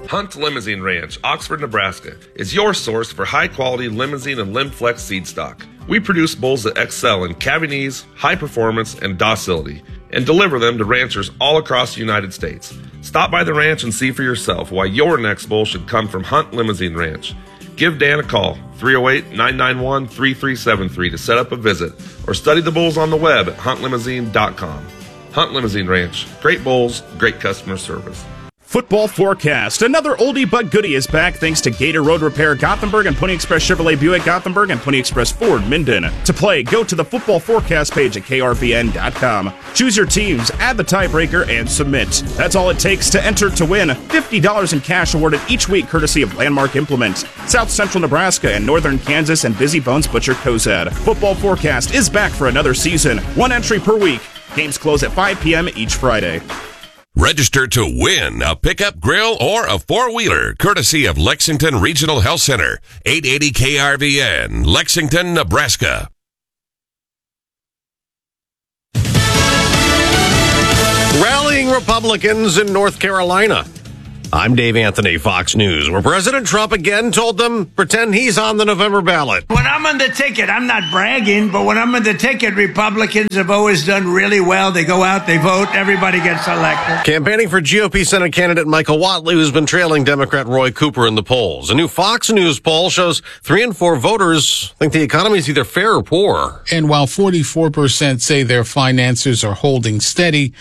Hunt Limousine Ranch, Oxford, Nebraska, is your source for high-quality limousine and Limflex seed stock. We produce bulls that excel in cabinet, high performance, and docility, and deliver them to ranchers all across the United States. Stop by the ranch and see for yourself why your next bull should come from Hunt Limousine Ranch. Give Dan a call, 308-991-3373 to set up a visit, or study the bulls on the web at huntlimousine.com. Hunt Limousine Ranch. Great bulls, great customer service. Football forecast. Another oldie but goodie is back thanks to Gator Road Repair Gothenburg and Pony Express Chevrolet Buick Gothenburg and Pony Express Ford Minden. To play, go to the football forecast page at krvn.com. Choose your teams, add the tiebreaker, and submit. That's all it takes to enter to win. $50 in cash awarded each week courtesy of Landmark Implements, South Central Nebraska and Northern Kansas, and Busy Bones Butcher Cozad. Football forecast is back for another season. One entry per week. Games close at 5 p.m. each Friday. Register to win a pickup grill or a four-wheeler, courtesy of Lexington Regional Health Center, 880 KRVN, Lexington, Nebraska. Rallying Republicans in North Carolina. I'm Dave Anthony, Fox News, where President Trump again told them, pretend he's on the November ballot. When I'm on the ticket, I'm not bragging, but when I'm on the ticket, Republicans have always done really well. They go out, they vote, everybody gets elected. Campaigning for GOP Senate candidate Michael Whatley, who's been trailing Democrat Roy Cooper in the polls. A new Fox News poll shows 3 in 4 voters think the economy is either fair or poor. And while 44% say their finances are holding steady,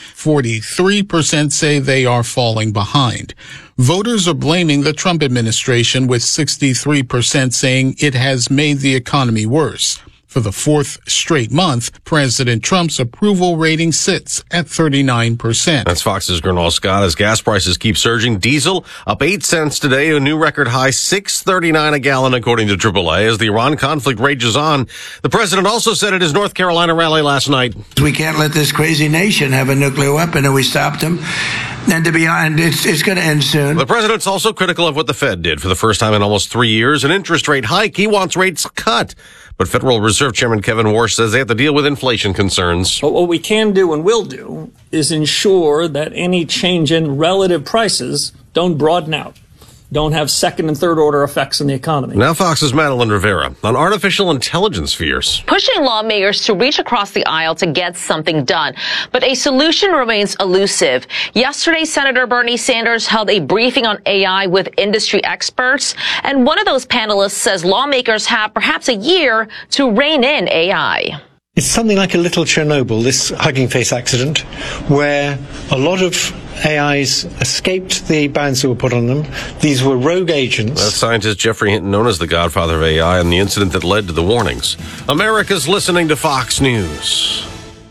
43% say they are falling behind. Voters are blaming the Trump administration, with 63% saying it has made the economy worse. For the 4th straight month, President Trump's approval rating sits at 39%. That's Fox's Gernal Scott. As gas prices keep surging, diesel up 8 cents today, a new record high, $6.39 a gallon, according to AAA. As the Iran conflict rages on, the president also said at his North Carolina rally last night, We can't let this crazy nation have a nuclear weapon, and we stopped them. And to be honest, it's going to end soon. The president's also critical of what the Fed did for the first time in almost 3 years, an interest rate hike. He wants rates cut. But Federal Reserve Chairman Kevin Warsh says they have to deal with inflation concerns. But what we can do and will do is ensure that any change in relative prices don't broaden out, don't have second and third order effects in the economy. Now Fox's Madeline Rivera on artificial intelligence fears. Pushing lawmakers to reach across the aisle to get something done. But a solution remains elusive. Yesterday, Senator Bernie Sanders held a briefing on AI with industry experts. And one of those panelists says lawmakers have perhaps a year to rein in AI. It's something like a little Chernobyl, this Hugging Face accident, where a lot of AIs escaped the bans that were put on them. These were rogue agents. That's scientist Jeffrey Hinton, known as the godfather of AI, and the incident that led to the warnings. America's listening to Fox News.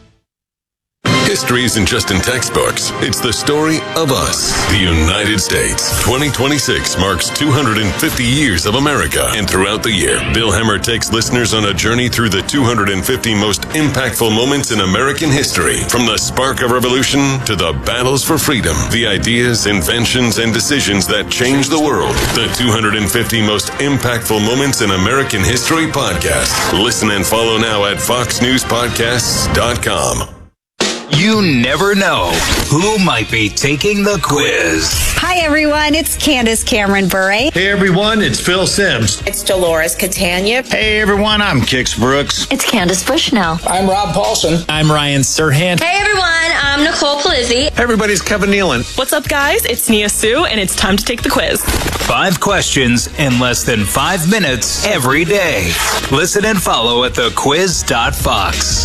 History isn't just in textbooks. It's the story of us, the United States. 2026 marks 250 years of America. And throughout the year, Bill Hemmer takes listeners on a journey through the 250 most impactful moments in American history. From the spark of revolution to the battles for freedom, the ideas, inventions, and decisions that changed the world. The 250 most impactful moments in American history podcast. Listen and follow now at foxnewspodcasts.com. You never know who might be taking the quiz. Hi, everyone. It's Candace Cameron Bure. Hey, everyone. It's Phil Sims. It's Dolores Catania. Hey, everyone. I'm Kix Brooks. It's Candace Bushnell. I'm Rob Paulson. I'm Ryan Serhant. Hey, everyone. I'm Nicole Palizzi. Hey, everybody's Kevin Nealon. What's up, guys? It's Nia Sue, and it's time to take the quiz. 5 questions in less than 5 minutes every day. Listen and follow at thequiz.fox.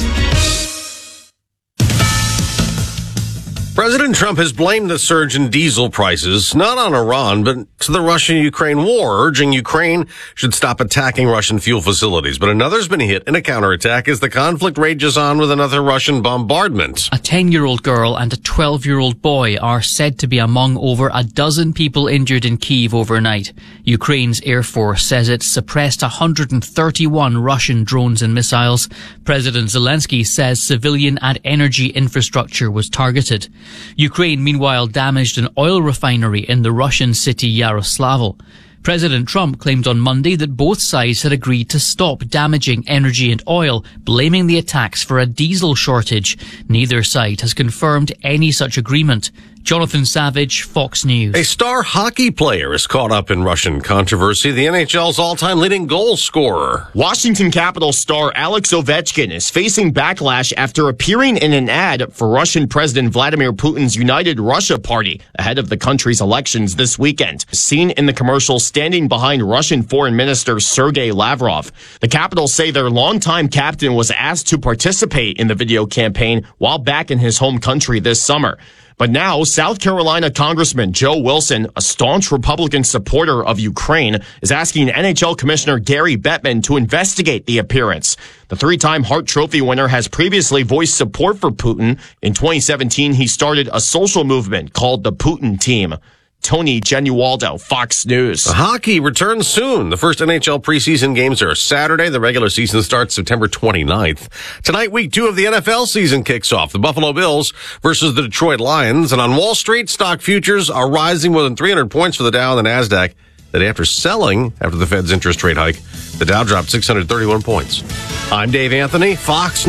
President Trump has blamed the surge in diesel prices, not on Iran, but to the Russia-Ukraine war, urging Ukraine should stop attacking Russian fuel facilities. But another's been hit in a counterattack as the conflict rages on with another Russian bombardment. A 10-year-old girl and a 12-year-old boy are said to be among over a dozen people injured in Kyiv overnight. Ukraine's Air Force says it suppressed 131 Russian drones and missiles. President Zelensky says civilian and energy infrastructure was targeted. Ukraine, meanwhile, damaged an oil refinery in the Russian city Yaroslavl. President Trump claimed on Monday that both sides had agreed to stop damaging energy and oil, blaming the attacks for a diesel shortage. Neither side has confirmed any such agreement. Jonathan Savage, Fox News. A star hockey player is caught up in Russian controversy. The NHL's all-time leading goal scorer. Washington Capitals star Alex Ovechkin is facing backlash after appearing in an ad for Russian President Vladimir Putin's United Russia Party ahead of the country's elections this weekend. Seen in the commercial standing behind Russian Foreign Minister Sergei Lavrov. The Capitals say their longtime captain was asked to participate in the video campaign while back in his home country this summer. But now, South Carolina Congressman Joe Wilson, a staunch Republican supporter of Ukraine, is asking NHL Commissioner Gary Bettman to investigate the appearance. The three-time Hart Trophy winner has previously voiced support for Putin. In 2017, he started a social movement called the Putin Team. Tony Genualdo, Fox News. Hockey returns soon. The first NHL preseason games are Saturday. The regular season starts September 29th. Tonight, week 2 of the NFL season kicks off. The Buffalo Bills versus the Detroit Lions. And on Wall Street, stock futures are rising more than 300 points for the Dow and the NASDAQ. The day after selling, after the Fed's interest rate hike, the Dow dropped 631 points. I'm Dave Anthony, Fox News.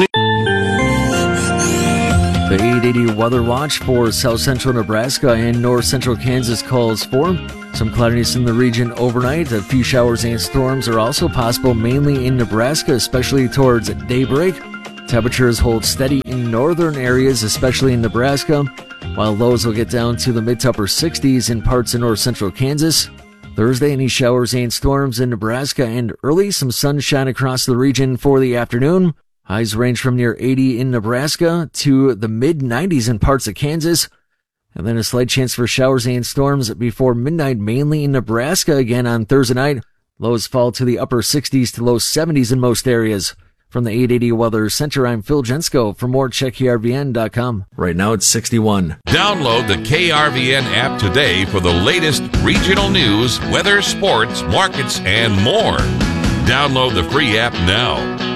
The 880 weather watch for south central Nebraska and north central Kansas calls for some cloudiness in the region overnight. A few showers and storms are also possible, mainly in Nebraska, especially towards daybreak. Temperatures hold steady in northern areas, especially in Nebraska, while lows will get down to the mid to upper 60s in parts of north central Kansas. Thursday, any showers and storms in Nebraska, and early some sunshine across the region for the afternoon. Highs range from near 80 in Nebraska to the mid-90s in parts of Kansas. And then a slight chance for showers and storms before midnight, mainly in Nebraska again on Thursday night. Lows fall to the upper 60s to low 70s in most areas. From the 880 Weather Center, I'm Phil Jensko. For more, check KRVN.com. Right now it's 61. Download the KRVN app today for the latest regional news, weather, sports, markets, and more. Download the free app now.